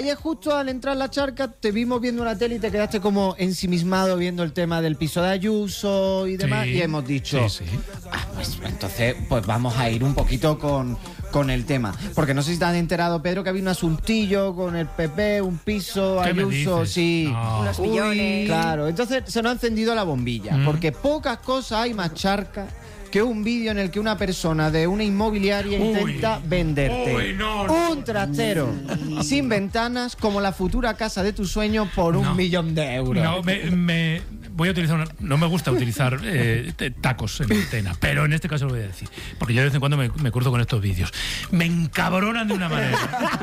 Ayer justo al entrar a la charca te vimos viendo una tele y te quedaste como ensimismado viendo el tema del piso de Ayuso y demás, y hemos dicho, pues entonces pues vamos a ir un poquito con el tema, porque no sé si te has enterado, Pedro, que había un asuntillo con el PP, un piso, Ayuso, sí, unos millones. Claro, entonces se nos ha encendido la bombilla, porque pocas cosas hay más charca que un vídeo en el que una persona de una inmobiliaria intenta venderte un trastero sin ventanas como la futura casa de tus sueños por 1 millón de euros. No, voy a utilizar no me gusta utilizar tacos en antena, pero en este caso lo voy a decir, porque yo de vez en cuando me curto con estos vídeos. Me encabronan de una manera.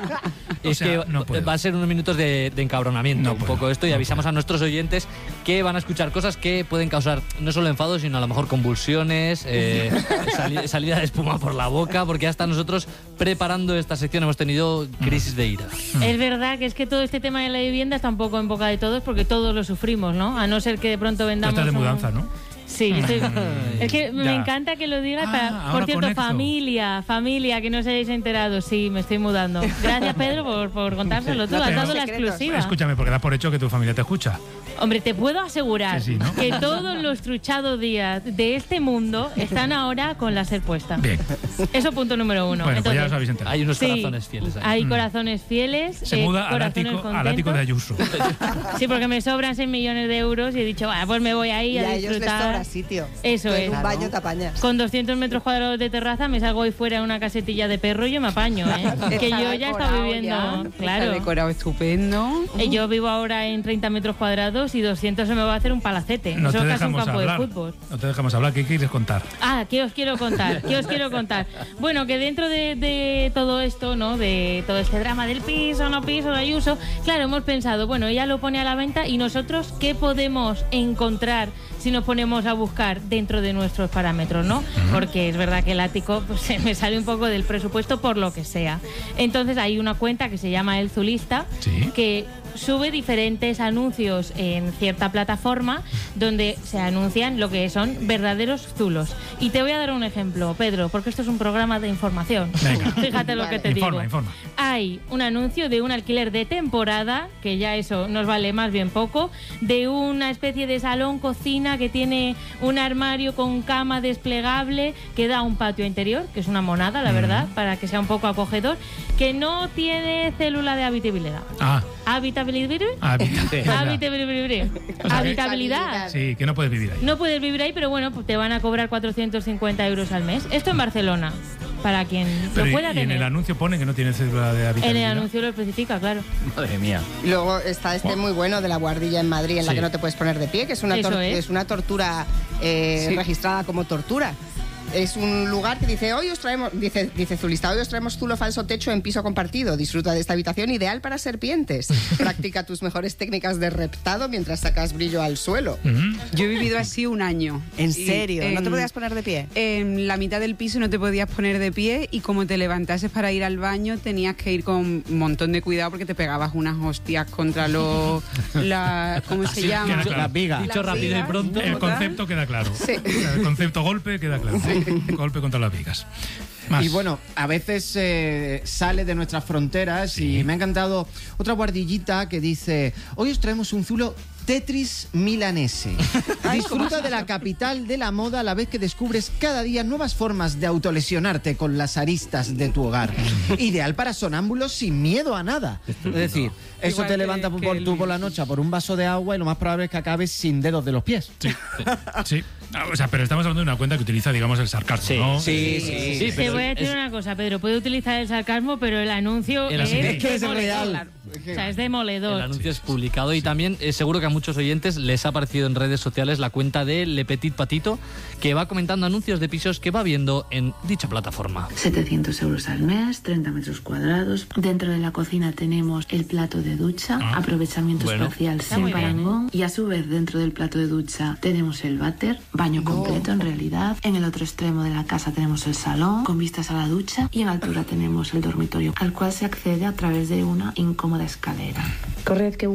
Es que no va a ser unos minutos de encabronamiento poco esto, y avisamos a nuestros oyentes que van a escuchar cosas que pueden causar no solo enfado, sino a lo mejor convulsiones, salida de espuma por la boca, porque hasta nosotros preparando esta sección hemos tenido crisis de ira. Es verdad que es que todo este tema de la vivienda está un poco en boca de todos, porque todos lo sufrimos, ¿no? A no ser que de pronto vendamos... Trata de mudanza, ¿no? Sí, es que me encanta que lo digas. Por cierto, conecto. familia, que no os hayáis enterado. Sí, me estoy mudando. Gracias, Pedro, por contárselo. Tú has dado la exclusiva. Escúchame, porque das por hecho que tu familia te escucha. Hombre, te puedo asegurar ¿no? que todos los truchados días de este mundo están ahora con la SER puesta. Bien. Eso punto número 1. Bueno, entonces, pues ya os habéis enterado. Hay unos corazones fieles ahí. Hay corazones fieles. Se muda al ático de Ayuso. Sí, porque me sobran 6 millones de euros y he dicho, pues me voy ahí a disfrutar. Y a ellos les sobra sitio. Eso es. En un baño te apañas. Con 200 metros cuadrados de terraza me salgo ahí fuera en una casetilla de perro y yo me apaño, ¿eh? Que yo ya estaba viviendo... Claro. Está decorado estupendo. Yo vivo ahora en 30 metros cuadrados y 200 se me va a hacer un palacete. No Eso te es casi un dejamos campo hablar. de fútbol. No te dejamos hablar. ¿Qué quieres contar? ¿Qué os quiero contar? Bueno, que dentro de todo esto, ¿no? De todo este drama del piso, no piso, de Ayuso, claro, hemos pensado, bueno, ella lo pone a la venta y nosotros, ¿qué podemos encontrar si nos ponemos a buscar dentro de nuestros parámetros, ¿no? Porque es verdad que el ático pues, se me sale un poco del presupuesto por lo que sea. Entonces hay una cuenta que se llama El Zulista, que sube diferentes anuncios en cierta plataforma donde se anuncian lo que son verdaderos zulos. Y te voy a dar un ejemplo, Pedro, porque esto es un programa de información. Venga. Fíjate lo que te digo. Informa. Hay un anuncio de un alquiler de temporada, que ya eso nos vale más bien poco, de una especie de salón cocina que tiene un armario con cama desplegable que da un patio interior, que es una monada, la verdad, para que sea un poco acogedor, que no tiene célula de habitabilidad. Habitabilidad. Habitabilidad. Sí, que no puedes vivir ahí. No puedes vivir ahí, pero bueno, pues te van a cobrar 450 euros al mes. Esto en Barcelona, para quien lo pueda tener. En el anuncio pone que no tiene célula de habitabilidad. En el anuncio lo especifica, claro. Madre mía. Luego está muy bueno de la Guardilla en Madrid, en la que no te puedes poner de pie, que es una tortura registrada como tortura. Es un lugar que dice, hoy os traemos, dice Zulista, hoy os traemos zulo falso techo en piso compartido. Disfruta de esta habitación ideal para serpientes. Practica tus mejores técnicas de reptado mientras sacas brillo al suelo. Yo he vivido así 1 año. ¿En serio? ¿No te podías poner de pie? En la mitad del piso no te podías poner de pie y como te levantases para ir al baño tenías que ir con un montón de cuidado porque te pegabas unas hostias contra ¿cómo se llama? Las vigas. Dicho rápido y pronto. El concepto queda claro. Sí. El concepto golpe queda claro. Sí. Golpe contra las vigas. Más. Y bueno, a veces sale de nuestras fronteras y me ha encantado otra guardillita que dice, hoy os traemos un zulo Tetris milanese. Disfruta de la capital de la moda a la vez que descubres cada día nuevas formas de autolesionarte con las aristas de tu hogar. Ideal para sonámbulos sin miedo a nada. Es decir, eso te levanta por la noche por un vaso de agua y lo más probable es que acabes sin dedos de los pies. Sí. O sea, pero estamos hablando de una cuenta que utiliza, digamos, el sarcasmo, ¿no? Sí, te voy a decir una cosa, Pedro. Puede utilizar el sarcasmo, pero el anuncio es que es real. O sea, es demoledor. El anuncio es publicado y también seguro que a muchos oyentes les ha aparecido en redes sociales la cuenta de Le Petit Patito, que va comentando anuncios de pisos que va viendo en dicha plataforma. 700 euros al mes, 30 metros cuadrados. Dentro de la cocina tenemos el plato de ducha, aprovechamiento espacial sin parangón. Y a su vez, dentro del plato de ducha tenemos el váter, baño completo en realidad. En el otro extremo de la casa tenemos el salón con vistas a la ducha y en altura tenemos el dormitorio, al cual se accede a través de una incómoda escalera. Corred que vuela.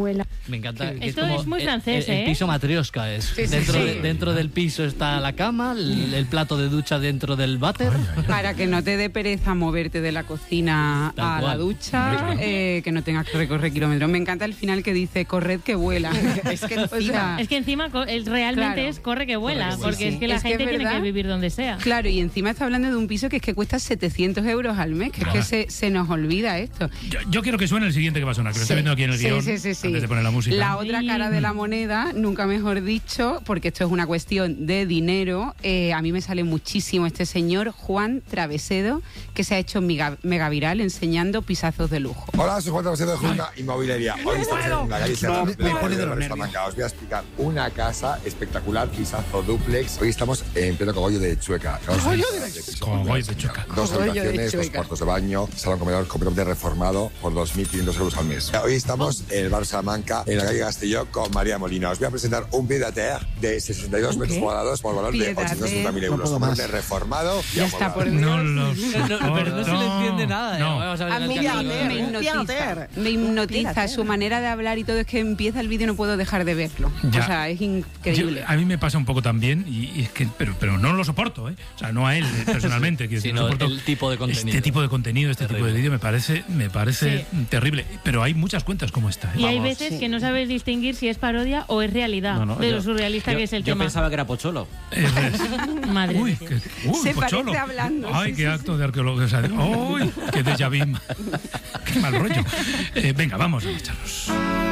Me encanta. Esto es muy francés, El piso matrioska es. Sí, dentro del piso está la cama, el plato de ducha dentro del váter. Para que no te dé pereza moverte de la cocina a la ducha, que no tengas que recorrer kilómetros. Me encanta el final que dice, corred que vuela. Es que encima realmente es corre que vuela, porque es que la gente tiene que vivir donde sea. Claro, y encima está hablando de un piso que es que cuesta 700 euros al mes, que es que se nos olvida esto. Yo quiero que suene el siguiente que va a sonar, que lo estoy viendo aquí en el guión, antes de poner la música. La otra cara de la moneda, nunca mejor dicho, porque esto es una cuestión de dinero. A mí me sale muchísimo este señor, Juan Travesedo, que se ha hecho mega viral enseñando pisazos de lujo. Hola, soy Juan Travesedo de Junta Inmobiliaria. Hoy estamos en la calle Serrano de Salamanca. Os voy a explicar una casa espectacular, pisazo duplex. Hoy estamos en pleno Cogollo de Chueca. Cogollo de Chueca. 2 habitaciones, 2 cuartos de baño, salón comedor completamente reformado por 2.500 euros al mes. Hoy estamos en el bar Salamanca, en la calle Castelló, con María Molina. Os voy a presentar un pied à terre de 62 metros cuadrados por valor de 860.000 euros. Completamente reformado. Ya está por No lo sé. Pero no se le entiende nada. A mí me hipnotiza su manera de hablar y todo. Es que empieza el vídeo y no puedo dejar de verlo. Ya. O sea, es increíble. A mí me pasa un poco también, y es que, pero no lo soporto, ¿eh? O sea, no a él personalmente, sino no soporto el tipo de contenido. Este tipo de contenido, este tipo de vídeo me parece terrible. Pero hay muchas cuentas como esta. Y hay veces que no sabes distinguir si es parodia o es realidad de lo surrealista que es el tema. Yo pensaba que era Pocholo. Madre uy, se Pocholo. parece hablando. Ay, qué acto de arqueología. Uy, qué déjà vu. Qué mal rollo. Venga, vamos a marcharnos.